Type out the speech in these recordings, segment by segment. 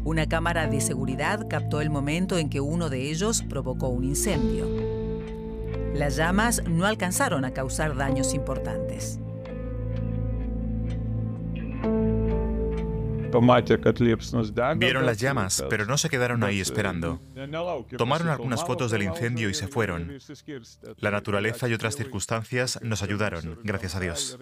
Una cámara de seguridad captó el momento en que uno de ellos provocó un incendio. Las llamas no alcanzaron a causar daños importantes. Vieron las llamas, pero no se quedaron ahí esperando. Tomaron algunas fotos del incendio y se fueron. La naturaleza y otras circunstancias nos ayudaron, gracias a Dios.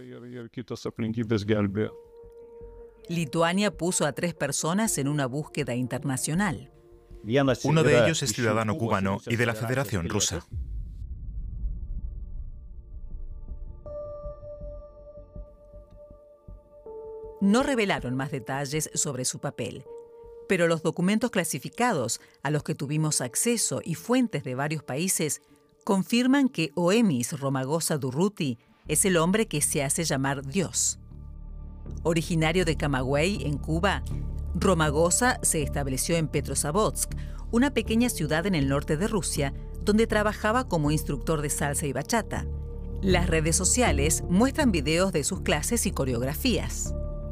Lituania puso a 3 personas en una búsqueda internacional. Uno de ellos es ciudadano cubano y de la Federación Rusa. No revelaron más detalles sobre su papel, pero los documentos clasificados a los que tuvimos acceso y fuentes de varios países confirman que Oemis Romagosa Durruti es el hombre que se hace llamar Dios. Originario de Camagüey, en Cuba, Romagosa se estableció en Petrozavodsk, una pequeña ciudad en el norte de Rusia, donde trabajaba como instructor de salsa y bachata. Las redes sociales muestran videos de sus clases y coreografías.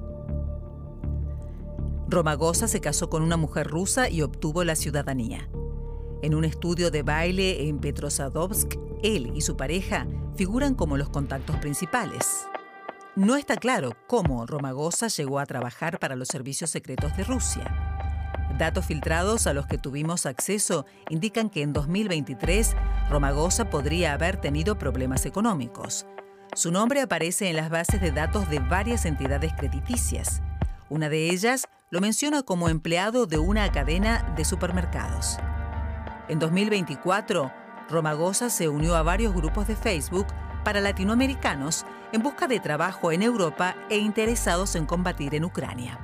Romagosa se casó con una mujer rusa y obtuvo la ciudadanía. En un estudio de baile en Petrozavodsk, él y su pareja figuran como los contactos principales. No está claro cómo Romagosa llegó a trabajar para los servicios secretos de Rusia. Datos filtrados a los que tuvimos acceso indican que en 2023 Romagosa podría haber tenido problemas económicos. Su nombre aparece en las bases de datos de varias entidades crediticias. Una de ellas lo menciona como empleado de una cadena de supermercados. En 2024, Romagosa se unió a varios grupos de Facebook para latinoamericanos en busca de trabajo en Europa e interesados en combatir en Ucrania.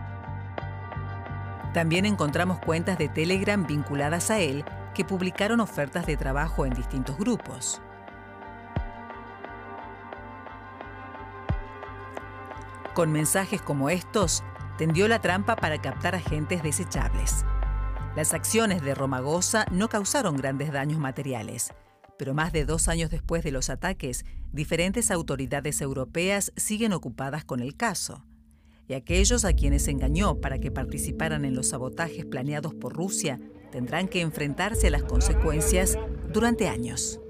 También encontramos cuentas de Telegram vinculadas a él que publicaron ofertas de trabajo en distintos grupos. Con mensajes como estos, tendió la trampa para captar agentes desechables. Las acciones de Romagosa no causaron grandes daños materiales, pero más de 2 años después de los ataques, diferentes autoridades europeas siguen ocupadas con el caso. Y aquellos a quienes engañó para que participaran en los sabotajes planeados por Rusia tendrán que enfrentarse a las consecuencias durante años.